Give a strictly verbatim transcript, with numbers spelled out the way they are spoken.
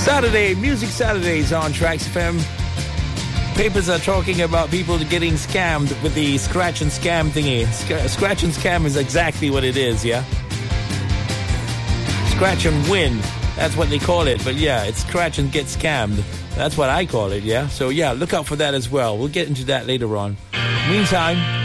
Saturday, Music Saturdays on Tracks F M. Papers are talking about people getting scammed with the scratch and scam thingy. Sc- scratch and scam is exactly what it is, yeah? Scratch and win. That's what they call it. But yeah, it's scratch and get scammed. That's what I call it, yeah? So yeah, look out for that as well. We'll get into that later on. Meantime,